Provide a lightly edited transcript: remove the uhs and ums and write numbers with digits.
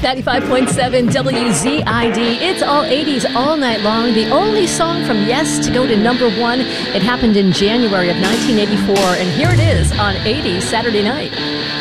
95.7 WZID. It's all 80s all night long. The only song from Yes to go to number one. It happened in January of 1984, and here it is on 80s Saturday night.